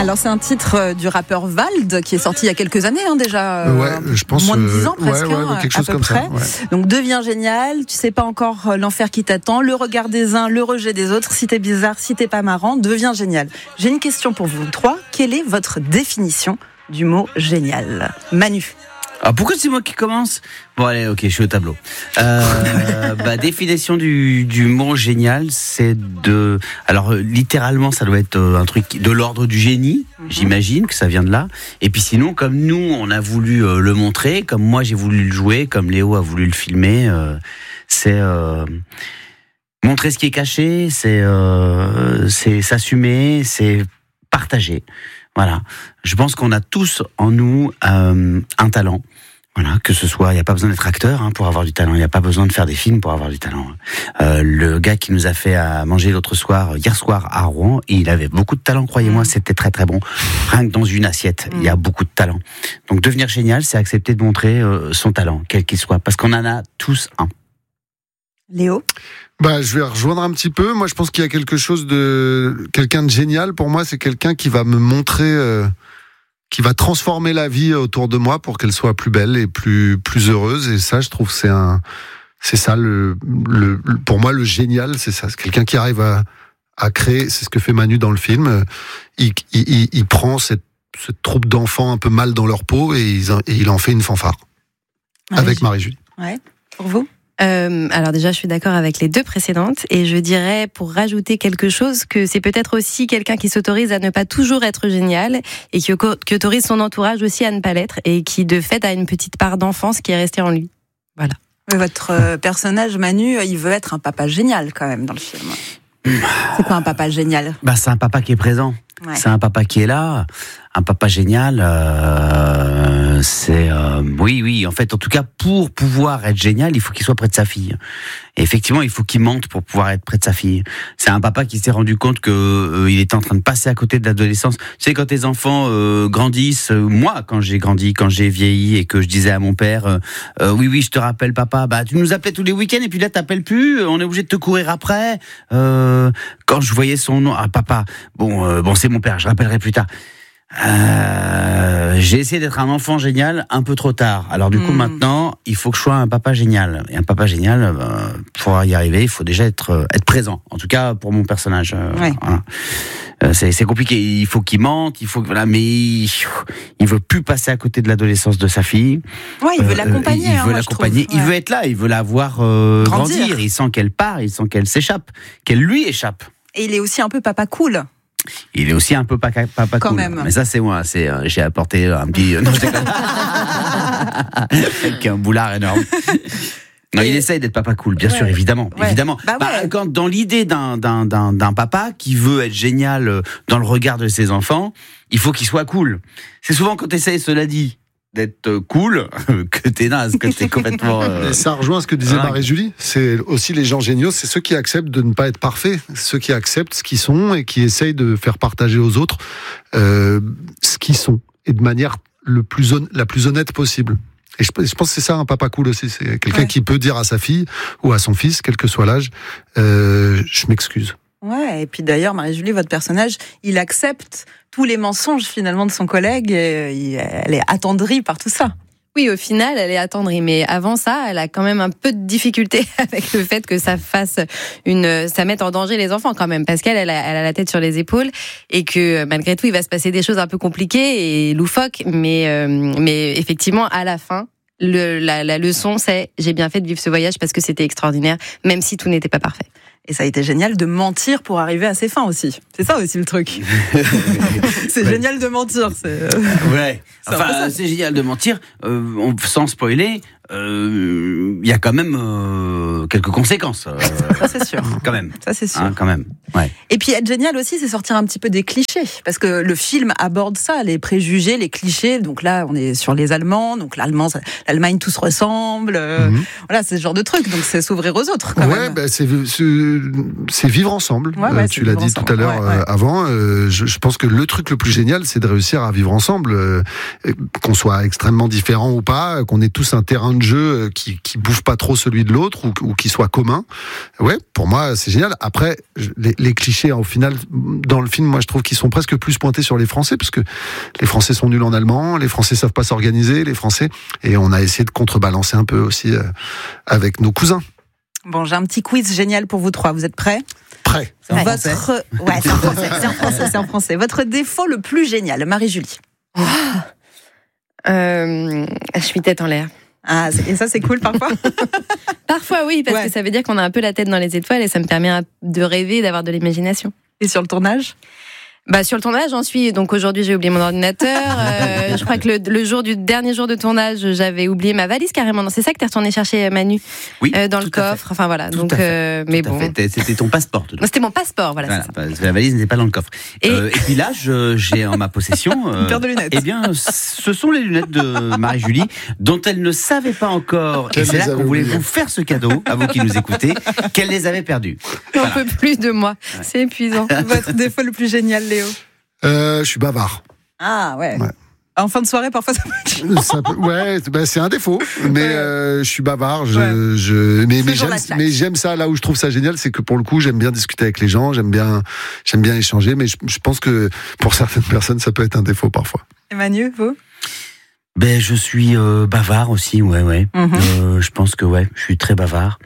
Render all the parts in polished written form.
Alors c'est un titre du rappeur Vald qui est sorti il y a quelques années déjà. Je pense moins de 10 ans presque. Quelque chose comme près. ça. Ouais. Donc deviens génial, tu sais pas encore l'enfer qui t'attend, le regard des uns, le rejet des autres, si t'es bizarre, si t'es pas marrant, deviens génial. J'ai une question pour vous trois, quelle est votre définition du mot génial? Manu. Ah, pourquoi c'est moi qui commence? Bon allez, ok, je suis au tableau. Définition du mot génial, c'est de... Alors littéralement, ça doit être un truc de l'ordre du génie, j'imagine que ça vient de là. Et puis sinon, comme nous, on a voulu le montrer, comme moi j'ai voulu le jouer, comme Léo a voulu le filmer, c'est... montrer ce qui est caché, c'est s'assumer, c'est partager. Voilà. Je pense qu'on a tous en nous un talent. Voilà, que ce soit, il n'y a pas besoin d'être acteur pour avoir du talent. Il n'y a pas besoin de faire des films pour avoir du talent. Le gars qui nous a fait à manger hier soir à Rouen, il avait beaucoup de talent, croyez-moi, c'était très très bon. Rien que dans une assiette, il y a beaucoup de talent. Donc devenir génial, c'est accepter de montrer son talent, quel qu'il soit, parce qu'on en a tous un. Léo? Je vais rejoindre un petit peu. Moi, je pense qu'il y a quelqu'un de génial. Pour moi, c'est quelqu'un qui va me montrer, qui va transformer la vie autour de moi pour qu'elle soit plus belle et plus heureuse. Et ça, je trouve, c'est ça pour moi, le génial, c'est ça. C'est quelqu'un qui arrive à créer. C'est ce que fait Manu dans le film. Il prend cette troupe d'enfants un peu mal dans leur peau et il en fait une fanfare. Avec Marie-Julie. Ouais. Pour vous? Alors déjà, je suis d'accord avec les deux précédentes et je dirais, pour rajouter quelque chose, que c'est peut-être aussi quelqu'un qui s'autorise à ne pas toujours être génial et qui autorise son entourage aussi à ne pas l'être et qui de fait a une petite part d'enfance qui est restée en lui. Voilà. Votre personnage Manu, il veut être un papa génial quand même dans le film. C'est quoi un papa génial? C'est un papa qui est présent. Ouais. C'est un papa qui est là. Un papa génial, oui. En fait, en tout cas, pour pouvoir être génial, il faut qu'il soit près de sa fille. Et effectivement, il faut qu'il mente pour pouvoir être près de sa fille. C'est un papa qui s'est rendu compte que il était en train de passer à côté de l'adolescence. Tu sais, quand tes enfants grandissent, moi, quand j'ai grandi, quand j'ai vieilli et que je disais à mon père, oui, je te rappelle, papa. Tu nous appelais tous les week-ends et puis là, t'appelles plus. On est obligé de te courir après. Quand je voyais son nom, papa. Bon, c'est mon père. Je rappellerai plus tard. J'ai essayé d'être un enfant génial un peu trop tard. Alors du coup maintenant, il faut que je sois un papa génial. Et un papa génial, pour y arriver, il faut déjà être présent. En tout cas pour mon personnage. Voilà. C'est compliqué. Il faut qu'il mente, mais il veut plus passer à côté de l'adolescence de sa fille. Ouais, il veut l'accompagner. Il veut l'accompagner. Il veut être là. Il veut la voir grandir. Il sent qu'elle part. Il sent qu'elle s'échappe, qu'elle lui échappe. Et il est aussi un peu papa cool. Il est aussi un peu papa quand cool. Même. Mais ça, c'est moi. J'ai apporté un petit... Non, je déconne. Avec un boulard énorme. Non, il essaye d'être papa cool, bien sûr, évidemment. Quand dans l'idée d'un papa qui veut être génial dans le regard de ses enfants, il faut qu'il soit cool. C'est souvent quand tu essayes, cela dit, d'être cool, que t'es naze, que t'es complètement... Et ça rejoint ce que disait Marie-Julie. C'est aussi les gens géniaux, c'est ceux qui acceptent de ne pas être parfaits, ceux qui acceptent ce qu'ils sont et qui essayent de faire partager aux autres ce qu'ils sont, et de manière la plus honnête possible. Et je pense que c'est ça un papa cool aussi, c'est quelqu'un qui peut dire à sa fille ou à son fils, quel que soit l'âge, je m'excuse. Ouais, et puis d'ailleurs, Marie-Julie, votre personnage, il accepte tous les mensonges finalement de son collègue et elle est attendrie par tout ça. Oui, au final, elle est attendrie, mais avant ça, elle a quand même un peu de difficulté avec le fait que ça mette en danger les enfants quand même, parce qu'elle a la tête sur les épaules et que malgré tout, il va se passer des choses un peu compliquées et loufoques, mais effectivement, à la fin, la leçon, c'est j'ai bien fait de vivre ce voyage parce que c'était extraordinaire, même si tout n'était pas parfait. Et ça a été génial de mentir pour arriver à ses fins aussi. C'est ça aussi le truc. C'est génial de mentir. C'est génial de mentir. Sans spoiler, il y a quand même quelques conséquences. Ça c'est sûr. Quand même. Ça c'est sûr. Quand même. Ouais. Et puis être génial aussi, c'est sortir un petit peu des clichés, parce que le film aborde ça, les préjugés, les clichés. Donc là, on est sur les Allemands. Donc l'Allemagne, tous ressemblent. Voilà, c'est ce genre de truc. Donc c'est s'ouvrir aux autres. Quand même. C'est vivre ensemble. Tu l'as dit tout à l'heure avant. Je pense que le truc le plus génial, c'est de réussir à vivre ensemble, qu'on soit extrêmement différents ou pas, qu'on ait tous un terrain de jeu qui bouffe pas trop celui de l'autre ou qui soit commun. Ouais, pour moi, c'est génial. Après, les clichés, au final, dans le film, moi, je trouve qu'ils sont presque plus pointés sur les Français, parce que les Français sont nuls en allemand, les Français savent pas s'organiser, les Français, et on a essayé de contrebalancer un peu aussi avec nos cousins. Bon, j'ai un petit quiz génial pour vous trois. Vous êtes prêts ? Prêt. C'est en C'est en français. Votre défaut le plus génial, Marie-Julie. Je suis tête en l'air. Ah, et ça, c'est cool parfois. Parfois, oui, parce que ça veut dire qu'on a un peu la tête dans les étoiles et ça me permet de rêver, d'avoir de l'imagination. Et sur le tournage ? Sur le tournage, j'en suis. Donc aujourd'hui, j'ai oublié mon ordinateur. Je crois que le dernier jour de tournage, j'avais oublié ma valise carrément. Non, c'est ça que t'es retourné chercher, Manu, oui, dans le coffre. Enfin voilà. Tout donc, mais bon. C'était ton passeport. Non, c'était mon passeport, voilà. C'est ça. Parce que la valise n'était pas dans le coffre. Et puis là, j'ai en ma possession. Une paire de lunettes. Eh bien, ce sont les lunettes de Marie-Julie, dont elle ne savait pas encore. Et c'est là qu'on voulait vous faire ce cadeau, à vous qui nous écoutez, qu'elle les avait perdues. J'en peux plus de moi. C'est épuisant. Votre défaut le plus génial, Léo ? Je suis bavard. Ah ouais. En fin de soirée, parfois ça peut c'est un défaut, mais je suis bavard. Mais j'aime ça. Là où je trouve ça génial, c'est que pour le coup, j'aime bien discuter avec les gens, j'aime bien échanger. Mais je pense que pour certaines personnes, ça peut être un défaut parfois. Emmanuel, vous ? Je suis bavard aussi, ouais. Mm-hmm. Je pense que je suis très bavard.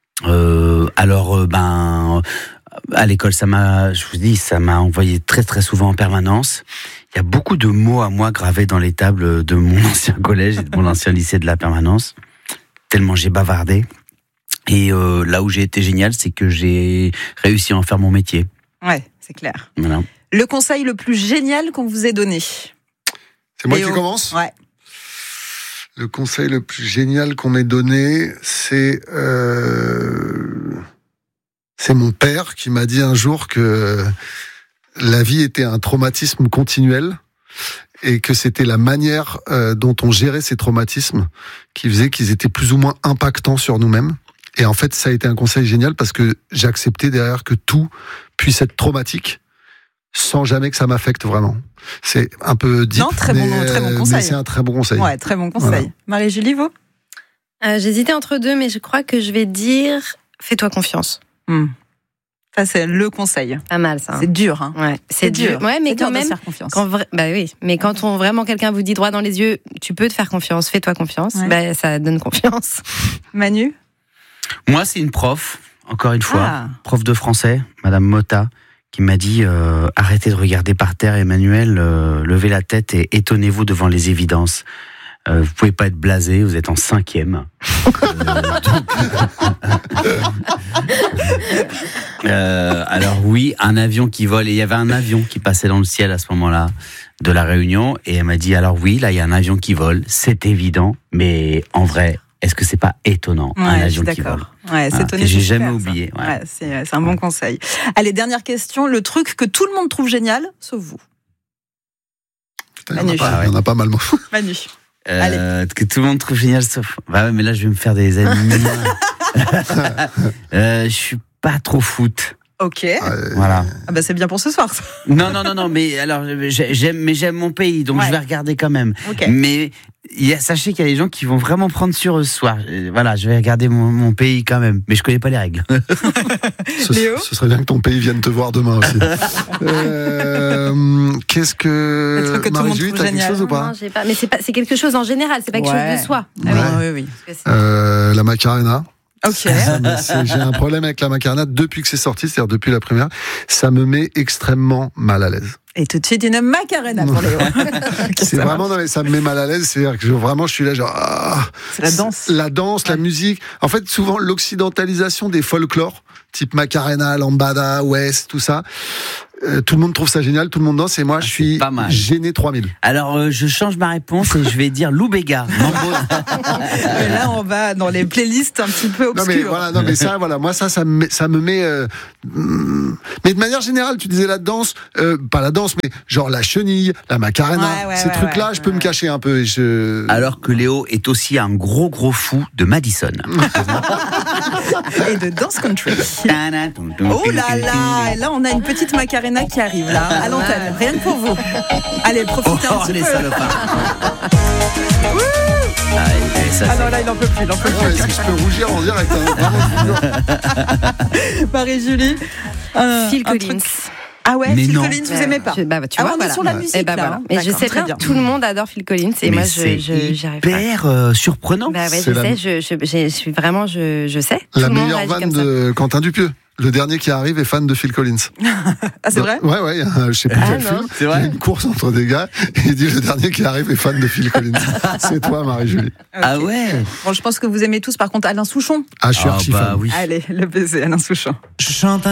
À l'école, ça m'a envoyé très très souvent en permanence. Il y a beaucoup de mots à moi gravés dans les tables de mon ancien collège et de mon ancien lycée de la permanence, tellement j'ai bavardé. Et là où j'ai été génial, c'est que j'ai réussi à en faire mon métier. Ouais, c'est clair. Voilà. Le conseil le plus génial qu'on vous ait donné ? C'est moi qui commence ? Ouais. Le conseil le plus génial qu'on m'ait donné, c'est mon père qui m'a dit un jour que la vie était un traumatisme continuel et que c'était la manière dont on gérait ces traumatismes qui faisait qu'ils étaient plus ou moins impactants sur nous-mêmes. Et en fait, ça a été un conseil génial parce que j'ai accepté derrière que tout puisse être traumatique sans jamais que ça m'affecte vraiment. C'est un peu deep, très bon conseil. Mais c'est un très bon conseil. Ouais, très bon conseil. Voilà. Marie-Julie, vous ? J'hésitais entre deux, mais je crois que je vais dire fais-toi confiance. Ça, c'est le conseil. Pas mal, ça. C'est dur, hein. Ouais, c'est dur. Ouais, mais quand même. De se faire confiance. Oui, mais quand vraiment quelqu'un vous dit droit dans les yeux, tu peux te faire confiance, fais-toi confiance. Ouais. Ça donne confiance. Manu ? Moi, c'est une prof, encore une fois, prof de français, Madame Motta, qui m'a dit arrêtez de regarder par terre, Emmanuel, levez la tête et étonnez-vous devant les évidences. Vous pouvez pas être blasé, vous êtes en 5e. Alors oui, un avion qui vole, et il y avait un avion qui passait dans le ciel à ce moment-là de la Réunion, et elle m'a dit alors oui, là il y a un avion qui vole, c'est évident, mais en vrai, est-ce que c'est pas étonnant, un avion qui vole ? Ouais, c'est étonnant. J'ai jamais oublié. Ouais, c'est un bon conseil. Allez, dernière question, le truc que tout le monde trouve génial, sauf vous. Il y en a pas mal. Manu. Que tout le monde trouve génial sauf... mais là je vais me faire des amis. Je suis pas trop foot. Ok. Voilà. C'est bien pour ce soir. Ça. Non, mais alors j'aime mon pays, donc je vais regarder quand même. Okay. Mais sachez qu'il y a des gens qui vont vraiment prendre sur eux ce soir. Voilà, je vais regarder mon pays quand même, mais je connais pas les règles. Léo ? Ce serait bien que ton pays vienne te voir demain aussi. Qu'est-ce que Marie-Julie, t'as quelque chose ou pas ? Non, j'ai pas. Mais c'est quelque chose en général, c'est pas quelque chose de soi. Oui. La Macarena. Ok. J'ai un problème avec la Macarena depuis que c'est sorti, c'est-à-dire depuis la première. Ça me met extrêmement mal à l'aise. Et tout de suite, une Macarena pour Léo. C'est vraiment, non, mais ça me met mal à l'aise. C'est-à-dire que je suis là, genre. C'est la danse. La danse, la musique. En fait, souvent, l'occidentalisation des folklores, type Macarena, Lambada, West, tout ça. Tout le monde trouve ça génial, tout le monde danse, et moi je suis gêné 3000. Alors je change ma réponse et je vais dire Lou Béga. Et là on va dans les playlists un petit peu obscures. Mais ça, moi ça me met. Mais de manière générale, tu disais la danse, pas la danse, mais genre la chenille, la Macarena, ces trucs-là, je peux me cacher un peu. Alors que Léo est aussi un gros fou de Madison. Et de dance country. Oh là là, et là on a une petite Macarena qui arrive là, à l'antenne, rien que pour vous. Allez, profitez un petit peu. Les salopards. Ah non, là, il en peut plus, Est-ce que je peux rougir en direct Marie-Julie. Phil Collins. Ah ouais, Mais Phil non. Collins, vous aimez pas? Tu vois, on est voilà. sur la musique, Et là. voilà. Et je D'accord, sais très bien, tout le monde adore Phil Collins et Mais moi, c'est j'y arrive pas. hyper surprenant. Bah ouais, C'est je suis vraiment, je sais. La Tout le monde meilleure réagit vanne comme ça. de Quentin Dupieux. Le dernier qui arrive est fan de Phil Collins. Ah, c'est vrai? Ouais, il y a je sais plus quel non. film. C'est Il y vrai a une course entre des gars et il dit le dernier qui arrive est fan de Phil Collins. C'est toi, Marie-Julie. Ah ouais. Bon, je pense que vous aimez tous, par contre, Alain Souchon. Ah, je suis Ah archi bah fan. oui. Allez, le baiser, Alain Souchon. Je chante